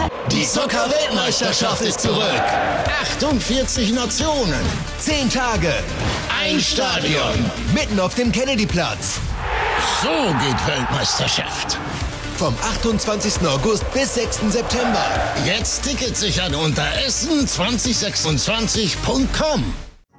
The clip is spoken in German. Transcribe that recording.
Die Soccer-Weltmeisterschaft ist zurück. 48 Nationen. 10 Tage. Ein Stadion. Mitten auf dem Kennedyplatz. So geht Weltmeisterschaft. Vom 28. August bis 6. September. Jetzt Tickets sichern unter essen2026.com.